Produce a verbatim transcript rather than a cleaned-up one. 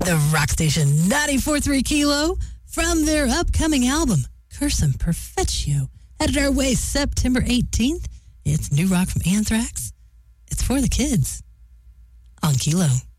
The rock station ninety-four point three Kilo from their upcoming album, Cursum Perfectio, headed our way September eighteenth. It's new rock from Anthrax. It's for the kids on Kilo.